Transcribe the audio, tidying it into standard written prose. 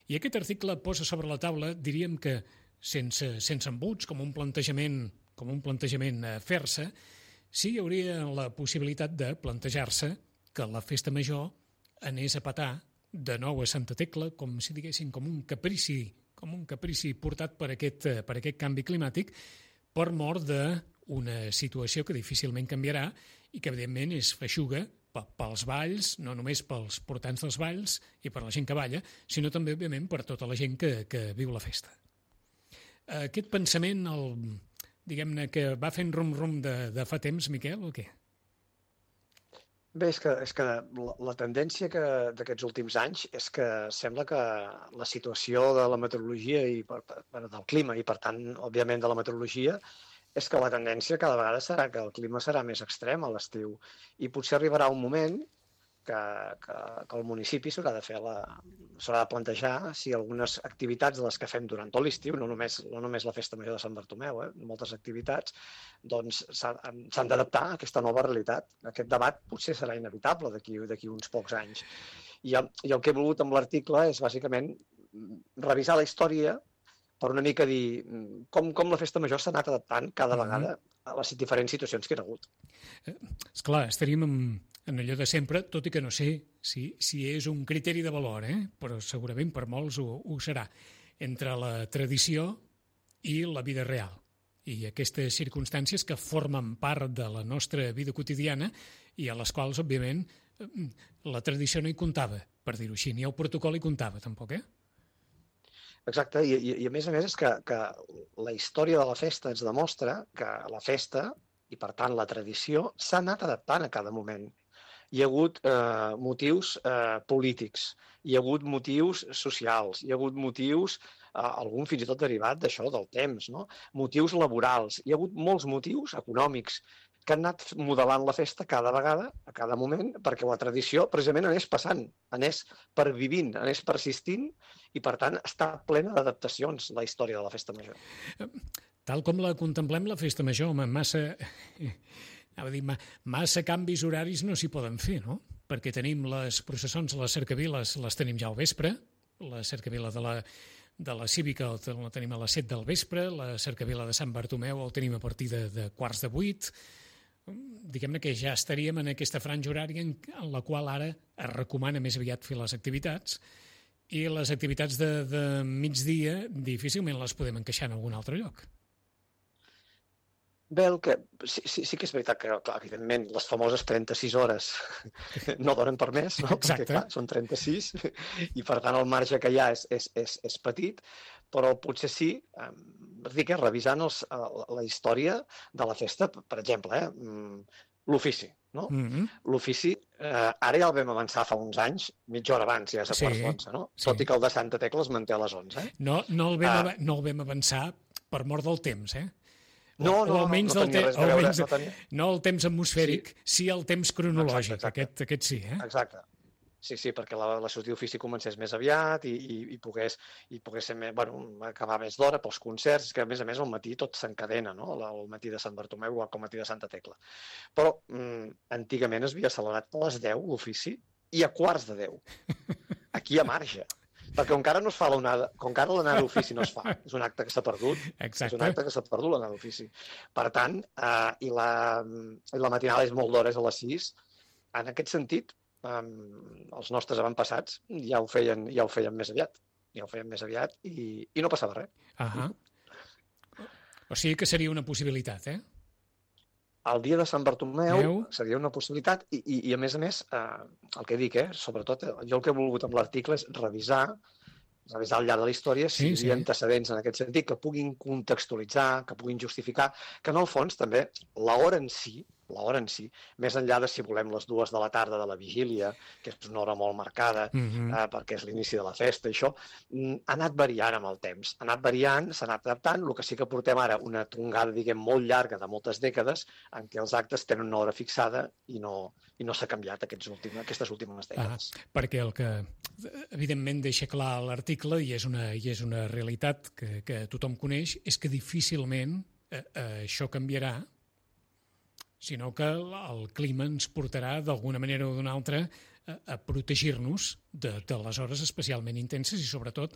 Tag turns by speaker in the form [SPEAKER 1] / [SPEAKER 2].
[SPEAKER 1] I aquest article posa sobre la taula, diríem que sense embuts, com un plantejament a fer-se, sí hi hauria la possibilitat de plantejar-se que la festa major anés a petar de nou a Santa Tecla, com si diguéssim, com un caprici portat per aquest canvi climàtic, per mort d'una situació que difícilment canviarà i que, evidentment, és feixuga pels balls, no només pels portants dels balls i per la gent que balla, sinó també, òbviament, per tota la gent que viu la festa. Aquest pensament, diguem-ne, que va fent rum-rum de fa temps, Miquel, o què?
[SPEAKER 2] Bé, és que la tendència d'aquests últims anys és que sembla que la situació de la meteorologia i del clima i, per tant, òbviament, de la meteorologia, és que la tendència cada vegada serà que el clima serà més extrem a l'estiu. I potser arribarà un moment que el municipi s'haurà de plantejar si algunes activitats de les que fem durant tot l'estiu, no només la Festa Major de Sant Bartomeu, moltes activitats, doncs s'han d'adaptar a aquesta nova realitat. Aquest debat potser serà inevitable d'aquí uns pocs anys. I el que he volgut amb l'article és, bàsicament, revisar la història per una mica dir com la Festa Major s'ha anat adaptant cada vegada a les diferents situacions que hi ha hagut.
[SPEAKER 1] Esclar, estaríem en allò de sempre, tot i que no sé si és un criteri de valor, però segurament per molts ho serà, entre la tradició i la vida real. I aquestes circumstàncies que formen part de la nostra vida quotidiana i a les quals, òbviament, la tradició no hi comptava, per dir-ho així, ni el protocol hi comptava, tampoc,
[SPEAKER 2] Exacte, i a més és que la història de la festa ens demostra que la festa, i per tant la tradició, s'ha anat adaptant a cada moment. Hi ha hagut motius polítics, hi ha hagut motius socials, hi ha hagut motius, algun fins i tot derivat d'això, del temps, no? Motius laborals, hi ha hagut molts motius econòmics que han anat modelant la festa cada vegada, a cada moment, perquè la tradició precisament anés passant, anés pervivint, anés persistint, i per tant està plena d'adaptacions la història de la Festa Major.
[SPEAKER 1] Tal com la contemplem, la Festa Major, massa canvis horaris no s'hi poden fer, no? Perquè tenim les processons a les cercaviles, les tenim ja al vespre, la cercavila de la Cívica la tenim a les 7 del vespre, la cercavila de Sant Bartomeu el tenim a partir de 7:15, diguem-ne que ja estaríem en aquesta franja horària en la qual ara es recomana més aviat fer les activitats, i les activitats de migdia difícilment les podem encaixar en algun altre lloc.
[SPEAKER 2] Bé, sí que és veritat que, clar, evidentment, les famoses 36 hores no donen per més, no?
[SPEAKER 1] Exacte.
[SPEAKER 2] Perquè, clar, són 36, i per tant el marge que hi ha és petit, però potser sí, revisant la història de la festa, per exemple, l'ofici, no? L'ofici, ara ja el vam avançar fa uns anys, mitja hora abans, ja és a quarts d'11, no?
[SPEAKER 1] Sí.
[SPEAKER 2] Tot i que el de Santa Tecla es manté a les 11.
[SPEAKER 1] No el vam avançar per mort del temps,
[SPEAKER 2] No tenia res a veure.
[SPEAKER 1] No el temps atmosfèric, sí el temps cronològic,
[SPEAKER 2] exacte.
[SPEAKER 1] Aquest sí,
[SPEAKER 2] Exacte. Sí, perquè la sortida d'ofici comencés més aviat i pogués acabar més d'hora pels concerts, que a més al matí tot s'encadena, no? El matí de Sant Bartomeu igual que el matí de Santa Tecla. Però antigament es havia celebrat a les 10 l'ofici i a 9:45. Aquí hi ha marge. Perquè encara no es fa l'onada, encara l'anada d'ofici no es fa, és un acte que s'ha perdut.
[SPEAKER 1] Exacte.
[SPEAKER 2] És un acte que s'ha perdut l'anada d'ofici. Per tant, i la matinada és molt d'hores a les 6, en aquest sentit, els nostres avantpassats ja ho feien més aviat. I no passava res.
[SPEAKER 1] O sigui que seria una possibilitat,
[SPEAKER 2] El dia de Sant Bartomeu seria una possibilitat i a més, el que dic, sobretot, jo el que he volgut amb l'article és revisar al llarg de la història si hi havia antecedents en aquest sentit que puguin contextualitzar, que puguin justificar, que en el fons també l'hora en si, més enllà de si volem les 2 de la tarda de la vigília, que és una hora molt marcada, perquè és l'inici de la festa, i això, ha anat variant amb el temps. Ha anat variant, s'ha anat adaptant, el que sí que portem ara una tongada, diguem, molt llarga de moltes dècades, en què els actes tenen una hora fixada i no s'ha canviat aquestes últimes dècades.
[SPEAKER 1] Perquè el que, evidentment, deixa clar l'article, i és una realitat que tothom coneix, és que difícilment això canviarà, sinó que el clima ens portarà d'alguna manera o d'una altra a protegir-nos de les hores especialment intenses i sobretot